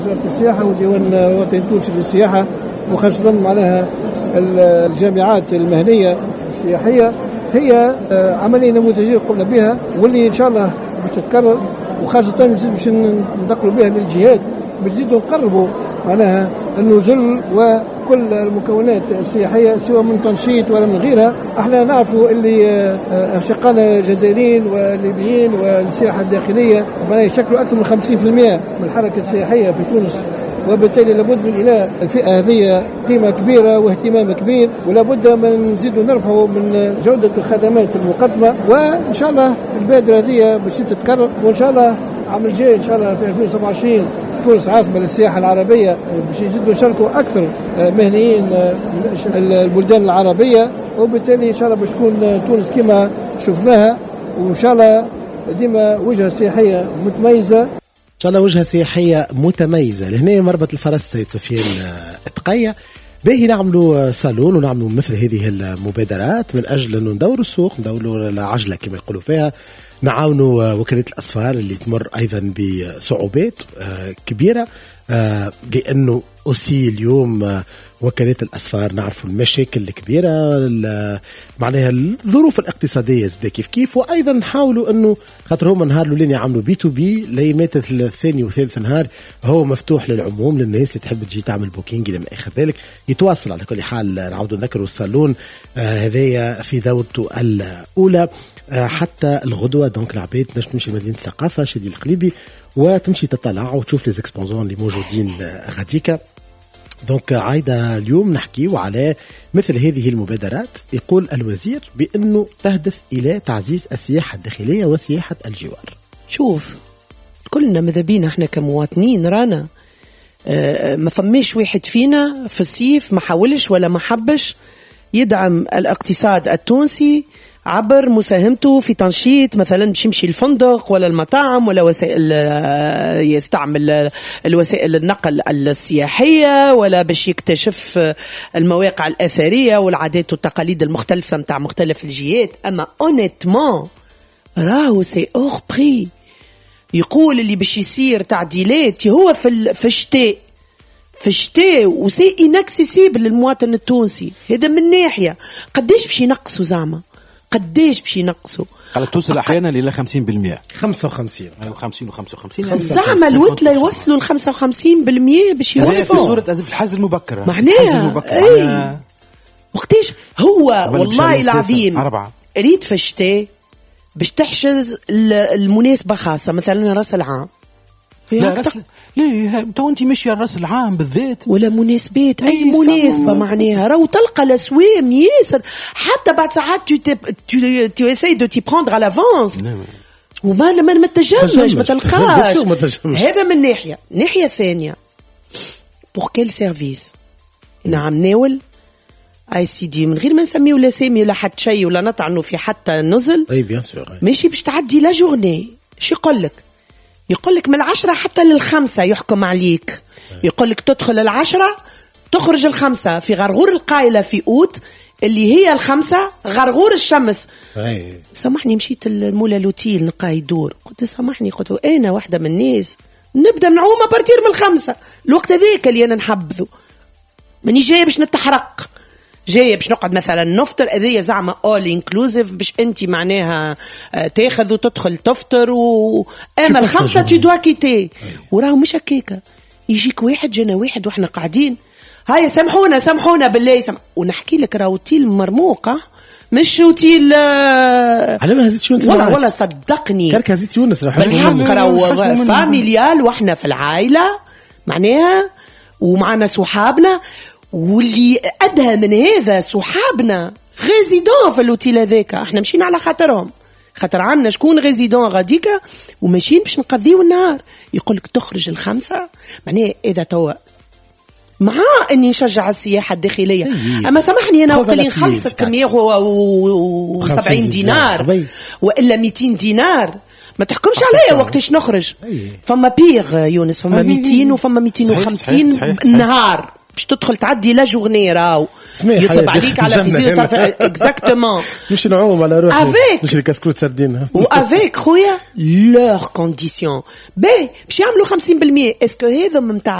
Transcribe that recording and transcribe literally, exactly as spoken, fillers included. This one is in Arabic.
وزارة السياحة وديوان الوطني التونسي للسياحة وخاصة معناها الجامعات المهنية السياحية هي عملية نموذجية قمنا بها واللي إن شاء الله باش تتكرر، وخاصة باش ننتقلوا بها للجهات بنزيدوا نقربوا معناها النزل وكل المكونات السياحية سواء من تنشيط ولا من غيرها. احنا نعرفوا اللي أشقانا جزائريين وليبيين والسياحة الداخلية معناها يشكلوا أكثر من خمسين بالمئة من الحركة السياحية في تونس، وبالتالي لابد من إلى الفئة هذه قيمة كبيرة واهتمام كبير، ولابد من نزيدوا نرفعوا من جودة الخدمات المقدمة. وإن شاء الله البادرة هذه باش تتكرر، وإن شاء الله عام الجاي إن شاء الله في ألفين وسبعة وعشرين تونس عاصمة للسياحة العربية باش يزيدوا يشاركوا أكثر مهنيين البلدان العربية، وبالتالي إن شاء الله باش تكون تونس كما شفناها، وإن شاء الله ديما وجهة سياحية متميزة. إن شاء الله وجهة سياحية متميزة. لهنا مربط الفرس سيد سفيان التقية باهي نعملوا صالون ونعملوا مثل هذه المبادرات من أجل أنه ندوروا السوق، ندوروا العجلة كما يقولوا فيها، نعاونوا وكالة الأسفار اللي تمر أيضا بصعوبات كبيرة، لأنه أسي اليوم وكالات الأسفار نعرفوا المشاكل الكبيرة معناها الظروف الاقتصادية زي كيف كيف، وأيضا نحاولوا أنه خاطر هم نهار لين يعملوا بي تو بي ليمات الثاني وثالث نهار هو مفتوح للعموم للناس اللي تحب تجي تعمل بوكينج إلى ما آخر ذلك يتواصل. على كل حال نعودوا نذكروا الصالون هذايا في دورته الأولى حتى الغدوة، دونك العباد نجم تمشي مدينة الثقافة شدي القليبي وتمشي تطلع وتشوف لي زيكسبوزون اللي موجودين غاديكا. دونك عايدة اليوم نحكي على مثل هذه المبادرات. يقول الوزير بأنه تهدف إلى تعزيز السياحة الداخلية وسياحة الجوار. شوف كلنا ماذا بينا احنا كمواطنين رانا اه ما فماش واحد فينا في الصيف ما حاولش ولا ما حبش يدعم الاقتصاد التونسي عبر مساهمته في تنشيط مثلا باش يمشي الفندق ولا المطاعم ولا وسائل يستعمل الوسائل النقل السياحية ولا باش يكتشف المواقع الأثرية والعادات والتقاليد المختلفة متاع مختلف الجهات. أما honnêtement راهو سي أور بري. يقول اللي باش يصير تعديلات هو في في الشتاء في الشتاء وسي inaccessible للمواطن التونسي. هذا من ناحية قديش باش ينقصوا زعما قديش باش ينقصوا على توصل احيانا الى خمسين بالمئة خمسة وخمسين خمسين وخمسة وخمسين زعما الوتله يوصلوا ل خمسة وخمسين بالمئة باش يوصلوا في صوره في الحجز المبكر معناها اي وقتيش هو والله العظيم ريت في الشتاء باش تحجز المناسبه خاصه مثلا راس العام لا رأس ليه تو انت ماشيه الراس العام بالذات ولا مناسبات اي مناسبه معناها راهو تلقى الاسوام ياسر حتى بعد ساعات تو تو تو اساي دو تي بروندر على لافونس وما ما ما تجمش ما تلقاش. هذا من ناحيه. ناحيه ثانيه بور كيل سيرفيس نعم ناول اي سي دي من غير ما نسميه ولا سامي ولا حتى شيء ولا نطعنوا في حتى نزل اي بيان سور ماشي باش تعدي لا جورني. شو يقول لك يقول لك من العشرة حتى للخمسة يحكم عليك. يقول لك تدخل العشرة تخرج الخمسة في غرغور القايلة في أوت اللي هي الخمسة غرغور الشمس. أي. سامحني مشيت المولا لوتيل نقاي دور قلت سامحني قلت أنا واحدة من الناس نبدأ نعوم بارتير من الخمسة الوقت ذيك اللي أنا نحبذه مني جاية باش نتحرق جايه باش نقعد مثلا نفطر اذيه زعما اول انكلوزيف باش انت معناها تاخذ وتدخل تفطر و اما الخمسه تو دوا كيتي وراه مش هكاكا. يجيك واحد جانا واحد واحنا قاعدين هيا سامحونا سامحونا بالله سمح. ونحكي لك راه اوتيل مرموقه مش اوتيل على ما هزيت يونس ولا ولا صدقني كرك هزيت يونس راح بالحق راه فاميليال واحنا في العائله معناها ومعنا صحابنا واللي أدهى من هذا صحابنا غازيدون في الأوتيل هذاك احنا مشينا على خاطرهم خاطر عنا شكون غازيدون غاديكا وماشيين باش نقضيو النهار. يقولك تخرج الخمسة معناه إذا توا مع أني نشجع السياحة الداخلية أما سامحني أنا وقت اللي نخلصك مية وسبعين دينار وإلا مئتين دينار ما تحكمش عليا وقتش نخرج. فما بيغ يونس فما مئتين وفما مئتين وخمسين النهار باش تدخل تعدي لا جورني راو يطلب عليك على بيزيد طرف اكزاكتومون مش نعوم على روحي افيك مش الكاسكروت سردين وافيك خويا لور كونديسيون باهي باش يعملوا خمسين بالمية اسكو هذا متاع